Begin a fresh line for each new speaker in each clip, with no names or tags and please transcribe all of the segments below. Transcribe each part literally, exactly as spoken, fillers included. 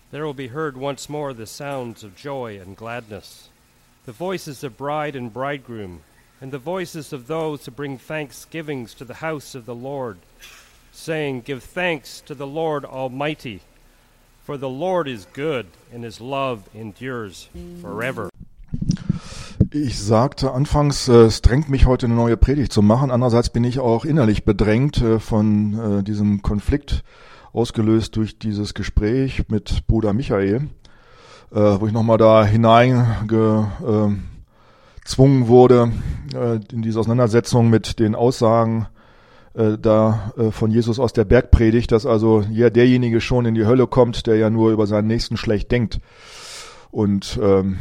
there will be heard once more the sounds of joy and gladness, the voices of bride and bridegroom, and the voices of those who bring thanksgivings to the house of the Lord, saying, Give thanks to the Lord Almighty, for the Lord is good, and his love endures forever.
Ich sagte anfangs, äh, es drängt mich heute eine neue Predigt zu machen. Andererseits bin ich auch innerlich bedrängt äh, von äh, diesem Konflikt, ausgelöst durch dieses Gespräch mit Bruder Michael, äh, wo ich nochmal da hineingezwungen äh, wurde äh, in diese Auseinandersetzung mit den Aussagen äh, da äh, von Jesus aus der Bergpredigt, dass also ja, derjenige schon in die Hölle kommt, der ja nur über seinen Nächsten schlecht denkt. Und ähm,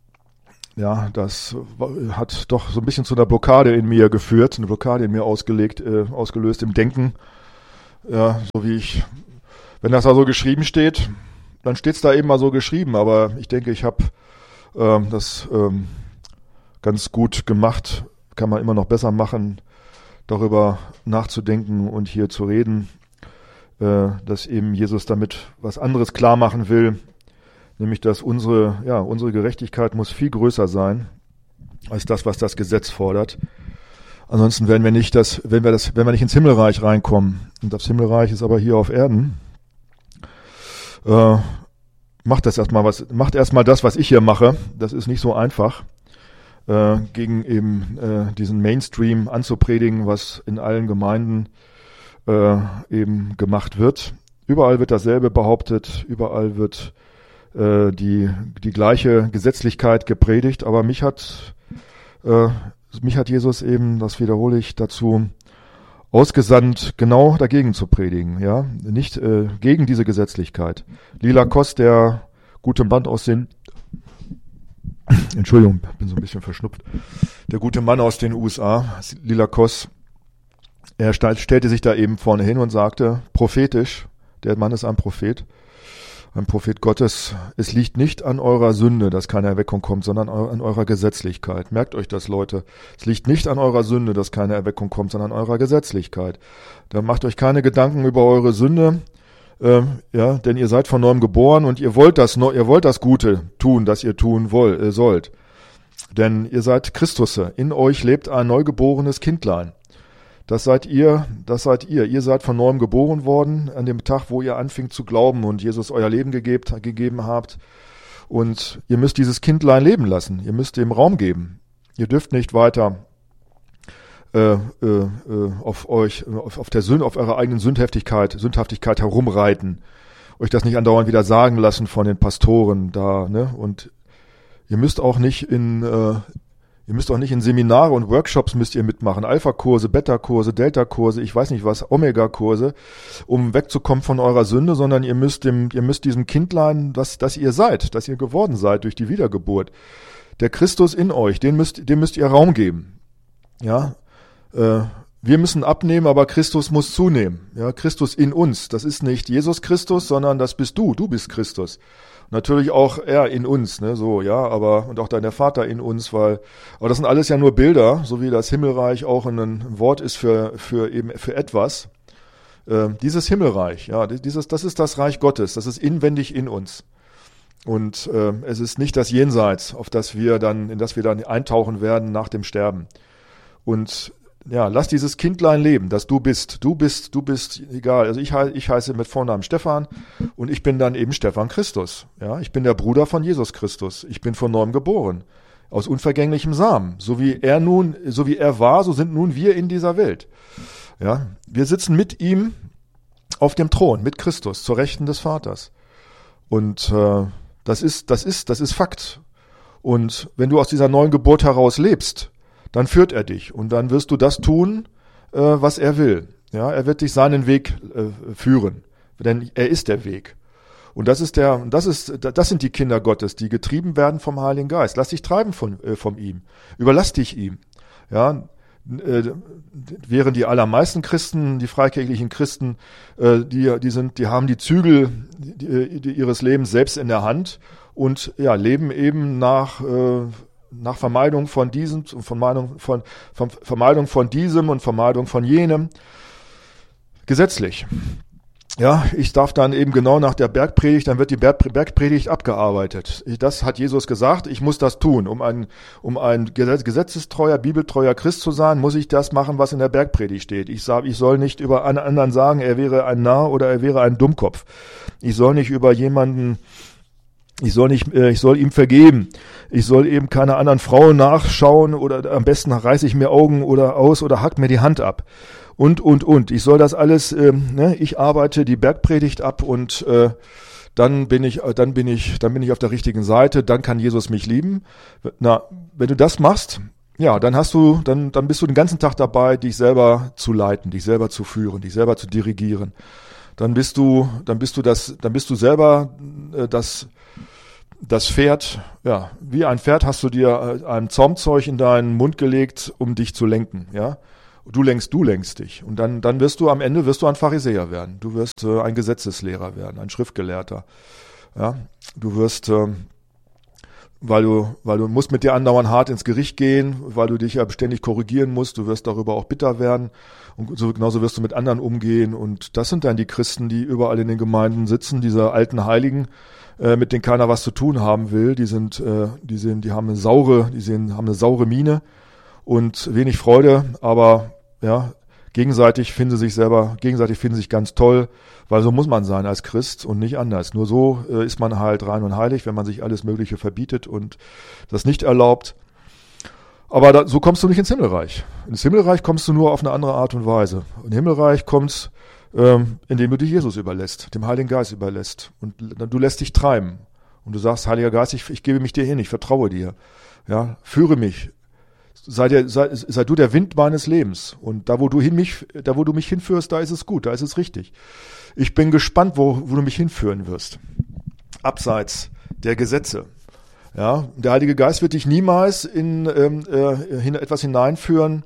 ja, das hat doch so ein bisschen zu einer Blockade in mir geführt, eine Blockade in mir ausgelegt, äh, ausgelöst im Denken. Ja, so wie ich, wenn das da so geschrieben steht, dann steht's da eben mal so geschrieben. Aber ich denke, ich habe ähm, das ähm, ganz gut gemacht. Kann man immer noch besser machen, darüber nachzudenken und hier zu reden, äh, dass eben Jesus damit was anderes klar machen will. Nämlich, dass unsere, ja, unsere Gerechtigkeit muss viel größer sein als das, was das Gesetz fordert. Ansonsten werden wir nicht das, wenn wir das, wenn wir nicht ins Himmelreich reinkommen. Und das Himmelreich ist aber hier auf Erden. Äh, macht das erstmal was, macht erstmal das, was ich hier mache. Das ist nicht so einfach, äh, gegen eben äh, diesen Mainstream anzupredigen, was in allen Gemeinden äh, eben gemacht wird. Überall wird dasselbe behauptet, überall wird die die gleiche Gesetzlichkeit gepredigt, aber mich hat äh, mich hat Jesus eben, das wiederhole ich, dazu ausgesandt, genau dagegen zu predigen, ja, nicht äh, gegen diese Gesetzlichkeit. Lila Kos, der gute Mann aus den Entschuldigung, bin so ein bisschen verschnupft. Der gute Mann aus den U S A, Lila Kos, er stellte sich da eben vorne hin und sagte, prophetisch, der Mann ist ein Prophet, ein Prophet Gottes, es liegt nicht an eurer Sünde, dass keine Erweckung kommt, sondern an eurer Gesetzlichkeit. Merkt euch das, Leute. Es liegt nicht an eurer Sünde, dass keine Erweckung kommt, sondern an eurer Gesetzlichkeit. Da macht euch keine Gedanken über eure Sünde, äh, ja, denn ihr seid von neuem geboren und ihr wollt das, ihr wollt das Gute tun, das ihr tun wollt, äh, sollt. Denn ihr seid Christusse. In euch lebt ein neugeborenes Kindlein. Das seid ihr, das seid ihr. Ihr seid von neuem geboren worden an dem Tag, wo ihr anfingt zu glauben und Jesus euer Leben gegebt, gegeben habt. Und ihr müsst dieses Kindlein leben lassen. Ihr müsst dem Raum geben. Ihr dürft nicht weiter äh, äh, auf euch, auf, auf der Sünde, auf eurer eigenen Sündhaftigkeit, Sündhaftigkeit herumreiten. Euch das nicht andauernd wieder sagen lassen von den Pastoren da, ne? Und ihr müsst auch nicht in äh, Ihr müsst auch nicht in Seminare und Workshops müsst ihr mitmachen, Alpha-Kurse, Beta-Kurse, Delta-Kurse, ich weiß nicht was, Omega-Kurse, um wegzukommen von eurer Sünde, sondern ihr müsst dem, ihr müsst diesem Kindlein, das, das ihr seid, das ihr geworden seid durch die Wiedergeburt, der Christus in euch, den müsst, dem müsst ihr Raum geben. Ja, äh, wir müssen abnehmen, aber Christus muss zunehmen. Ja, Christus in uns, das ist nicht Jesus Christus, sondern das bist du, du bist Christus. Natürlich auch er in uns, ne, so, ja, aber, und auch dann der Vater in uns, weil, aber das sind alles ja nur Bilder, so wie das Himmelreich auch ein Wort ist für, für eben, für etwas. Äh, dieses Himmelreich, ja, dieses, das ist das Reich Gottes, das ist inwendig in uns. Und, äh, es ist nicht das Jenseits, auf das wir dann, in das wir dann eintauchen werden nach dem Sterben. Und, ja, lass dieses Kindlein leben, das du bist. Du bist, du bist, egal. Also ich, ich heiße mit Vornamen Stefan und ich bin dann eben Stefan Christus. Ja, ich bin der Bruder von Jesus Christus. Ich bin von neuem geboren. Aus unvergänglichem Samen. So wie er nun, so wie er war, so sind nun wir in dieser Welt. Ja, wir sitzen mit ihm auf dem Thron, mit Christus, zur Rechten des Vaters. Und, äh, das ist, das ist, das ist Fakt. Und wenn du aus dieser neuen Geburt heraus lebst, dann führt er dich und dann wirst du das tun, äh, was er will. Ja, er wird dich seinen Weg äh, führen, denn er ist der Weg. Und das ist der, das ist, das sind die Kinder Gottes, die getrieben werden vom Heiligen Geist. Lass dich treiben von, äh, von ihm. Überlass dich ihm. Ja, äh, während die allermeisten Christen, die freikirchlichen Christen, äh, die, die sind, die haben die Zügel die, die ihres Lebens selbst in der Hand und ja, leben eben nach, äh, nach Vermeidung von diesem, Vermeidung von, von, Vermeidung von diesem und Vermeidung von jenem, gesetzlich. Ja, ich darf dann eben genau nach der Bergpredigt, dann wird die Berg, Bergpredigt abgearbeitet. Ich, das hat Jesus gesagt, ich muss das tun. Um ein, um ein gesetzestreuer, bibeltreuer Christ zu sein, muss ich das machen, was in der Bergpredigt steht. Ich sag, ich soll nicht über einen anderen sagen, er wäre ein Narr oder er wäre ein Dummkopf. Ich soll nicht über jemanden, ich soll nicht, ich soll ihm vergeben. Ich soll eben keine anderen Frauen nachschauen oder am besten reiße ich mir Augen oder aus oder hack mir die Hand ab. Und, und, und. Ich soll das alles, ähm, ne, ich arbeite die Bergpredigt ab und äh, dann bin ich, dann bin ich, dann bin ich auf der richtigen Seite, dann kann Jesus mich lieben. Na, wenn du das machst, ja, dann hast du, dann, dann bist du den ganzen Tag dabei, dich selber zu leiten, dich selber zu führen, dich selber zu dirigieren. Dann bist du, dann bist du das, dann bist du selber äh, das, das Pferd, ja, wie ein Pferd hast du dir ein Zaumzeug in deinen Mund gelegt, um dich zu lenken, ja. Du lenkst, du lenkst dich. Und dann, dann wirst du am Ende wirst du ein Pharisäer werden. Du wirst äh, ein Gesetzeslehrer werden, ein Schriftgelehrter. Ja, du wirst, äh, weil du, weil du musst mit dir andauernd hart ins Gericht gehen, weil du dich ja ständig korrigieren musst. Du wirst darüber auch bitter werden. Und so, genauso wirst du mit anderen umgehen. Und das sind dann die Christen, die überall in den Gemeinden sitzen, diese alten Heiligen, äh, mit denen keiner was zu tun haben will. Die sind, äh, die sind, die haben eine saure, die sehen, haben eine saure Miene und wenig Freude, aber ja, gegenseitig finden sie sich selber, gegenseitig finden sie sich ganz toll, weil so muss man sein als Christ und nicht anders. Nur so äh, ist man halt rein und heilig, wenn man sich alles Mögliche verbietet und das nicht erlaubt. Aber da, so kommst du nicht ins Himmelreich. Ins Himmelreich kommst du nur auf eine andere Art und Weise. Ins Himmelreich kommst, ähm, indem du dich Jesus überlässt, dem Heiligen Geist überlässt. Und du lässt dich treiben. Und du sagst, Heiliger Geist, ich, ich gebe mich dir hin, ich vertraue dir. Ja, führe mich. Sei, der, sei, sei du der Wind meines Lebens. Und da, wo du hin mich, da, wo du mich hinführst, da ist es gut, da ist es richtig. Ich bin gespannt, wo, wo du mich hinführen wirst. Abseits der Gesetze. Ja, der Heilige Geist wird dich niemals in, ähm, äh, in etwas hineinführen.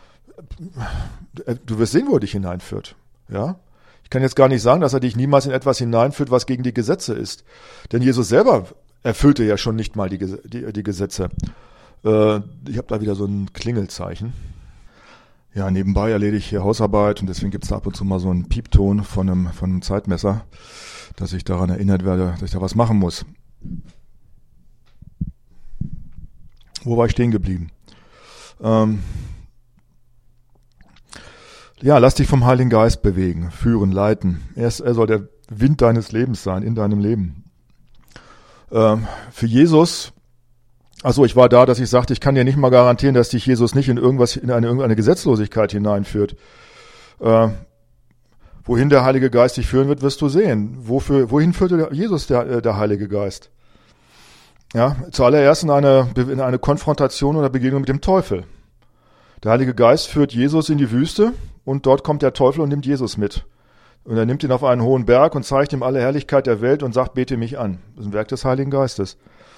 Du wirst sehen, wo er dich hineinführt. Ja. Ich kann jetzt gar nicht sagen, dass er dich niemals in etwas hineinführt, was gegen die Gesetze ist. Denn Jesus selber erfüllte ja schon nicht mal die, die, die Gesetze. Ich habe da wieder so ein Klingelzeichen. Ja, nebenbei erledige ich hier Hausarbeit und deswegen gibt es da ab und zu mal so einen Piepton von einem, von einem Zeitmesser, dass ich daran erinnert werde, dass ich da was machen muss. Wo war ich stehen geblieben? Ähm ja, lass dich vom Heiligen Geist bewegen, führen, leiten. Er, ist, er soll der Wind deines Lebens sein, in deinem Leben. Ähm, für Jesus... Also ich war da, dass ich sagte, ich kann dir nicht mal garantieren, dass dich Jesus nicht in irgendwas, in eine irgendeine Gesetzlosigkeit hineinführt. Äh, wohin der Heilige Geist dich führen wird, wirst du sehen. Wofür, wohin führte Jesus, der, der Heilige Geist? Ja, zuallererst in eine, in eine Konfrontation oder Begegnung mit dem Teufel. Der Heilige Geist führt Jesus in die Wüste und dort kommt der Teufel und nimmt Jesus mit. Und er nimmt ihn auf einen hohen Berg und zeigt ihm alle Herrlichkeit der Welt und sagt, bete mich an. Das ist ein Werk des Heiligen Geistes.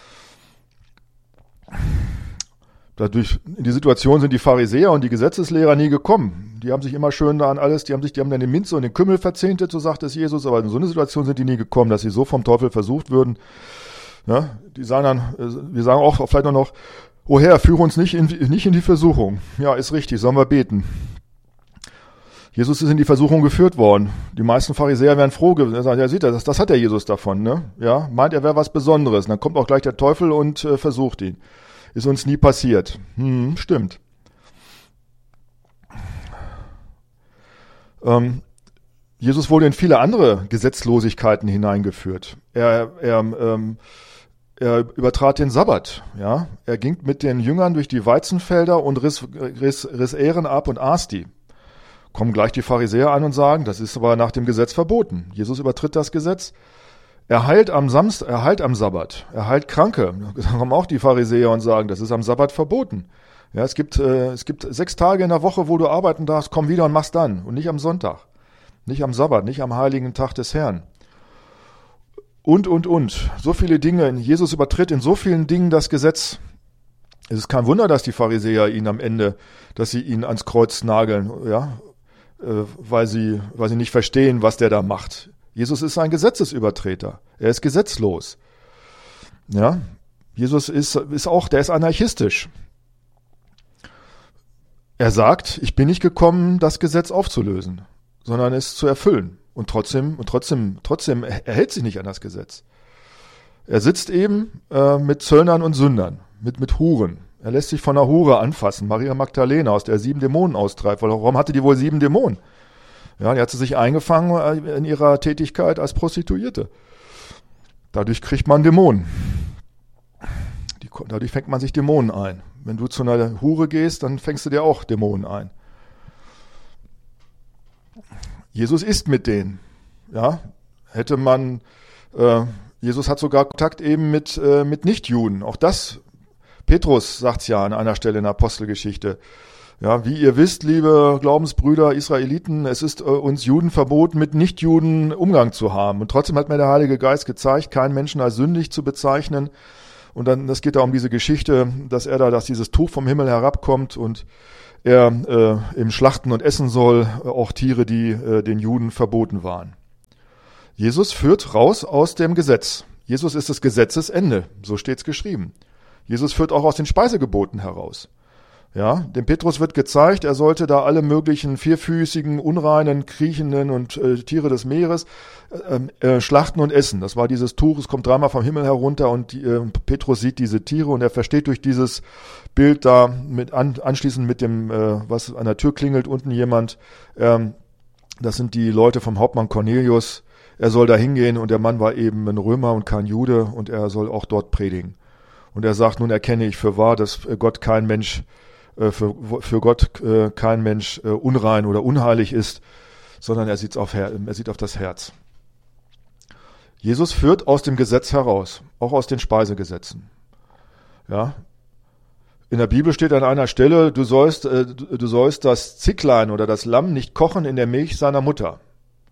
Dadurch, in die Situation sind die Pharisäer und die Gesetzeslehrer nie gekommen. Die haben sich immer schön da an alles, die haben sich, die haben dann den Minze und den Kümmel verzehntet, so sagt es Jesus, aber in so eine Situation sind die nie gekommen, dass sie so vom Teufel versucht würden. Ja, die sagen dann, wir sagen auch vielleicht noch, oh Herr, führe uns nicht in, nicht in die Versuchung. Ja, ist richtig, sollen wir beten. Jesus ist in die Versuchung geführt worden. Die meisten Pharisäer wären froh gewesen. Er sagt, ja, sieht er, das, das hat der Jesus davon, ne? Ja, meint, er wäre was Besonderes. Und dann kommt auch gleich der Teufel und äh, versucht ihn. Ist uns nie passiert. Hm, stimmt. Ähm, Jesus wurde in viele andere Gesetzlosigkeiten hineingeführt. Er, er, ähm, er übertrat den Sabbat. Ja, er ging mit den Jüngern durch die Weizenfelder und riss, riss, riss Ähren ab und aß die. Kommen gleich die Pharisäer an und sagen, das ist aber nach dem Gesetz verboten. Jesus übertritt das Gesetz. Er heilt am Samstag, er heilt am Sabbat. Er heilt Kranke. Da kommen auch die Pharisäer und sagen, das ist am Sabbat verboten. Ja, es gibt, äh, es gibt sechs Tage in der Woche, wo du arbeiten darfst, komm wieder und mach's dann. Und nicht am Sonntag. Nicht am Sabbat, nicht am heiligen Tag des Herrn. Und, und, und. So viele Dinge. Jesus übertritt in so vielen Dingen das Gesetz. Es ist kein Wunder, dass die Pharisäer ihn am Ende, dass sie ihn ans Kreuz nageln, ja, äh, weil sie, weil sie nicht verstehen, was der da macht. Jesus ist ein Gesetzesübertreter. Er ist gesetzlos. Ja, Jesus ist, ist auch, der ist anarchistisch. Er sagt, ich bin nicht gekommen, das Gesetz aufzulösen, sondern es zu erfüllen. Und trotzdem, und trotzdem, trotzdem erhält sich nicht an das Gesetz. Er sitzt eben äh, mit Zöllnern und Sündern, mit, mit Huren. Er lässt sich von einer Hure anfassen, Maria Magdalena, aus der er sieben Dämonen austreibt. Warum hatte die wohl sieben Dämonen? Ja, die hat sie sich eingefangen in ihrer Tätigkeit als Prostituierte. Dadurch kriegt man Dämonen. Die, dadurch fängt man sich Dämonen ein. Wenn du zu einer Hure gehst, dann fängst du dir auch Dämonen ein. Jesus ist mit denen. Ja, hätte man, äh, Jesus hat sogar Kontakt eben mit, äh, mit Nichtjuden. Auch das, Petrus sagt es ja an einer Stelle in der Apostelgeschichte. Ja, wie ihr wisst, liebe Glaubensbrüder, Israeliten, es ist äh, uns Juden verboten, mit Nichtjuden Umgang zu haben. Und trotzdem hat mir der Heilige Geist gezeigt, keinen Menschen als sündig zu bezeichnen. Und dann, das geht da um diese Geschichte, dass er da, dass dieses Tuch vom Himmel herabkommt und er äh, im Schlachten und essen soll, äh, auch Tiere, die äh, den Juden verboten waren. Jesus führt raus aus dem Gesetz. Jesus ist das Gesetzesende, so steht's geschrieben. Jesus führt auch aus den Speisegeboten heraus. Ja, dem Petrus wird gezeigt, er sollte da alle möglichen vierfüßigen, unreinen, kriechenden und äh, Tiere des Meeres äh, äh, schlachten und essen. Das war dieses Tuch, es kommt dreimal vom Himmel herunter und die, äh, Petrus sieht diese Tiere und er versteht durch dieses Bild da mit an, anschließend mit dem, äh, was an der Tür klingelt, unten jemand, ähm, das sind die Leute vom Hauptmann Cornelius. Er soll da hingehen und der Mann war eben ein Römer und kein Jude und er soll auch dort predigen. Und er sagt, nun erkenne ich für wahr, dass Gott kein Mensch Für, für Gott äh, kein Mensch äh, unrein oder unheilig ist, sondern er sieht auf, er sieht auf das Herz. Jesus führt aus dem Gesetz heraus, auch aus den Speisegesetzen. Ja. In der Bibel steht an einer Stelle, du sollst, äh, du sollst das Zicklein oder das Lamm nicht kochen in der Milch seiner Mutter.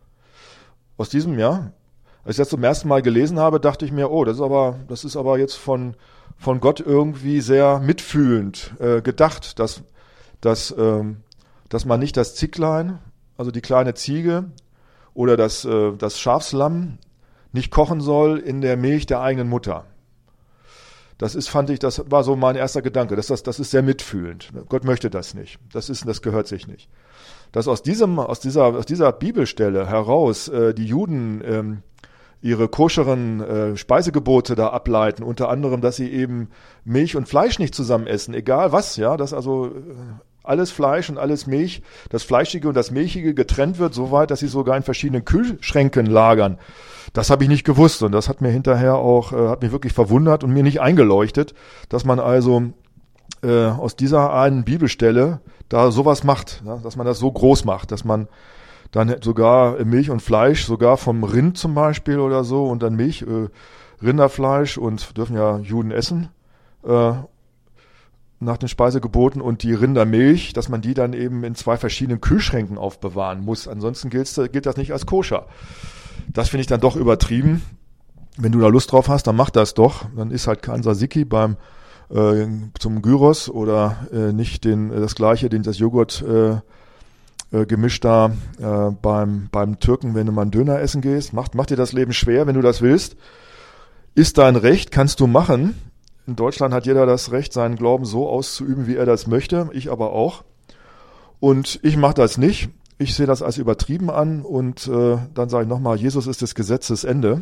Aus diesem, ja, als ich das zum ersten Mal gelesen habe, dachte ich mir, oh, das ist aber, das ist aber jetzt von von Gott irgendwie sehr mitfühlend äh, gedacht, dass, dass, ähm, dass man nicht das Zicklein, also die kleine Ziege oder das, äh, das Schafslamm nicht kochen soll in der Milch der eigenen Mutter. Das ist, fand ich, das war so mein erster Gedanke, das, das, das ist sehr mitfühlend. Gott möchte das nicht. Das ist, das gehört sich nicht. Dass aus diesem, aus dieser, aus dieser Bibelstelle heraus äh, die Juden ähm, ihre koscheren äh, Speisegebote da ableiten, unter anderem, dass sie eben Milch und Fleisch nicht zusammen essen, egal was, ja, dass also äh, alles Fleisch und alles Milch, das Fleischige und das Milchige getrennt wird, so weit, dass sie sogar in verschiedenen Kühlschränken lagern. Das habe ich nicht gewusst und das hat mir hinterher auch, äh, hat mich wirklich verwundert und mir nicht eingeleuchtet, dass man also äh, aus dieser einen Bibelstelle da sowas macht, ja, dass man das so groß macht, dass man dann sogar Milch und Fleisch, sogar vom Rind zum Beispiel oder so und dann Milch, äh, Rinderfleisch und dürfen ja Juden essen äh, nach den Speisegeboten und die Rindermilch, dass man die dann eben in zwei verschiedenen Kühlschränken aufbewahren muss. Ansonsten gilt, gilt das nicht als koscher. Das finde ich dann doch übertrieben. Wenn du da Lust drauf hast, dann mach das doch. Dann ist halt kein Tzatziki beim äh, zum Gyros oder äh, nicht den das gleiche, den das Joghurt äh, Gemisch da äh, beim, beim Türken, wenn du mal einen Döner essen gehst. Macht, macht dir das Leben schwer, wenn du das willst. Ist dein Recht, kannst du machen. In Deutschland hat jeder das Recht, seinen Glauben so auszuüben, wie er das möchte. Ich aber auch. Und ich mache das nicht. Ich sehe das als übertrieben an. Und äh, dann sage ich nochmal, Jesus ist des Gesetzes Ende.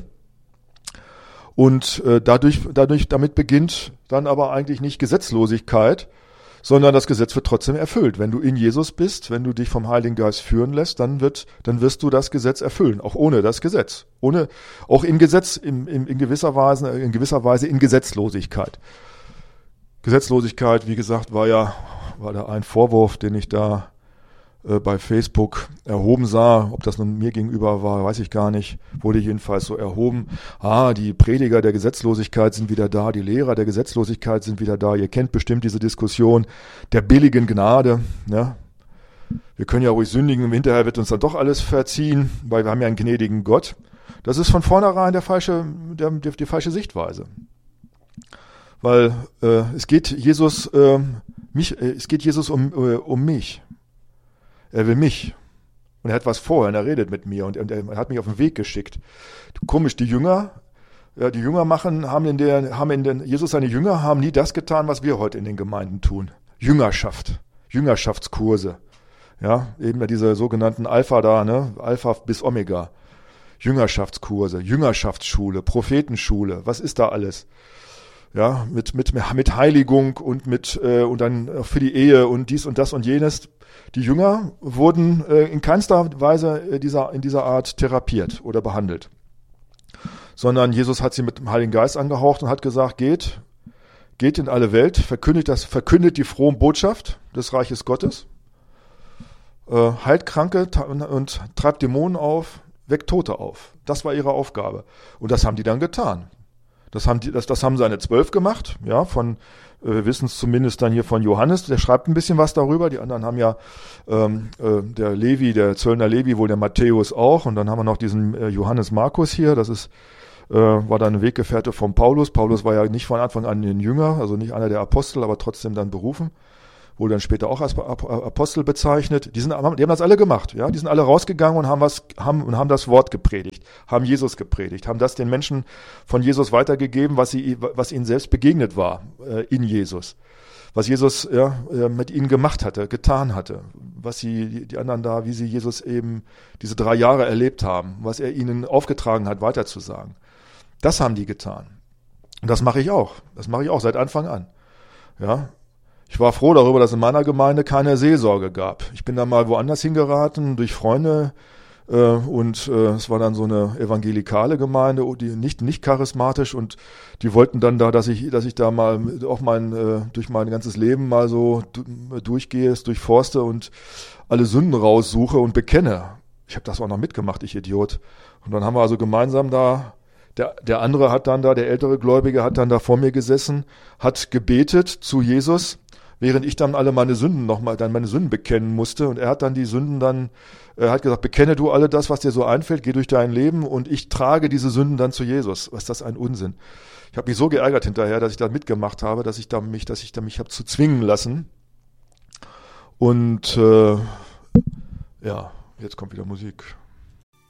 Und äh, dadurch, dadurch, damit beginnt dann aber eigentlich nicht Gesetzlosigkeit, sondern das Gesetz wird trotzdem erfüllt. Wenn du in Jesus bist, wenn du dich vom Heiligen Geist führen lässt, dann wird, dann wirst du das Gesetz erfüllen, auch ohne das Gesetz, ohne, auch in Gesetz, in, in, in gewisser Weise, in gewisser Weise in Gesetzlosigkeit. Gesetzlosigkeit, wie gesagt, war ja, war da ein Vorwurf, den ich da äh, bei Facebook erhoben sah. Ob das nun mir gegenüber war, weiß ich gar nicht. Wurde jedenfalls so erhoben. Ah, die Prediger der Gesetzlosigkeit sind wieder da, die Lehrer der Gesetzlosigkeit sind wieder da. Ihr kennt bestimmt diese Diskussion der billigen Gnade. Ja? Wir können ja ruhig sündigen und hinterher wird uns dann doch alles verziehen, weil wir haben ja einen gnädigen Gott. Das ist von vornherein der falsche, der, der, die falsche Sichtweise. Weil äh, es geht Jesus, äh, mich, äh, es geht Jesus um, äh, um mich. Er will mich. Und er hat was vor und er redet mit mir und, und er hat mich auf den Weg geschickt. Komisch, die Jünger, ja, die Jünger machen, haben in der, haben in den, Jesus seine Jünger haben nie das getan, was wir heute in den Gemeinden tun. Jüngerschaft, Jüngerschaftskurse. Ja, eben diese sogenannten Alpha da, ne? Alpha bis Omega. Jüngerschaftskurse, Jüngerschaftsschule, Prophetenschule, was ist da alles? Ja, mit, mit, mit Heiligung und mit, äh, und dann für die Ehe und dies und das und jenes. Die Jünger wurden äh, in keinster Weise dieser, in dieser Art therapiert oder behandelt. Sondern Jesus hat sie mit dem Heiligen Geist angehaucht und hat gesagt, geht, geht in alle Welt, verkündet das, verkündet die frohe Botschaft des Reiches Gottes, äh, heilt Kranke und, und treibt Dämonen auf, weckt Tote auf. Das war ihre Aufgabe. Und das haben die dann getan. Das haben die, das, das haben seine Zwölf gemacht, ja, von, äh, wir wissen es zumindest dann hier von Johannes, der schreibt ein bisschen was darüber, die anderen haben ja, ähm, äh, der Levi, der Zöllner Levi, wohl der Matthäus auch, und dann haben wir noch diesen äh, Johannes Markus hier, das ist, äh, war dann ein Weggefährte von Paulus. Paulus war ja nicht von Anfang an ein Jünger, also nicht einer der Apostel, aber trotzdem dann berufen. Wurde dann später auch als Apostel bezeichnet. Die, sind, die haben das alle gemacht, ja. Die sind alle rausgegangen und haben was, haben, und haben das Wort gepredigt, haben Jesus gepredigt, haben das den Menschen von Jesus weitergegeben, was sie, was ihnen selbst begegnet war, äh, in Jesus. Was Jesus, ja, mit ihnen gemacht hatte, getan hatte. Was sie, die anderen da, wie sie Jesus eben diese drei Jahre erlebt haben, was er ihnen aufgetragen hat, weiterzusagen. Das haben die getan. Und das mache ich auch. Das mache ich auch seit Anfang an. Ja. Ich war froh darüber, dass es in meiner Gemeinde keine Seelsorge gab. Ich bin dann mal woanders hingeraten durch Freunde äh, und äh, es war dann so eine evangelikale Gemeinde, die nicht nicht charismatisch, und die wollten dann da, dass ich dass ich da mal auch mein äh, durch mein ganzes Leben mal so du, durchgehe, es durchforste und alle Sünden raussuche und bekenne. Ich habe das auch noch mitgemacht, ich Idiot. Und dann haben wir also gemeinsam da Der, der andere hat dann da, der ältere Gläubige hat dann da vor mir gesessen, hat gebetet zu Jesus, während ich dann alle meine Sünden nochmal, dann meine Sünden bekennen musste. Und er hat dann die Sünden dann, er hat gesagt, bekenne du alle das, was dir so einfällt, geh durch dein Leben und ich trage diese Sünden dann zu Jesus. Was ist das ein Unsinn? Ich habe mich so geärgert hinterher, dass ich da mitgemacht habe, dass ich da mich, dass ich da mich habe zu zwingen lassen. Und äh, ja, jetzt kommt wieder Musik.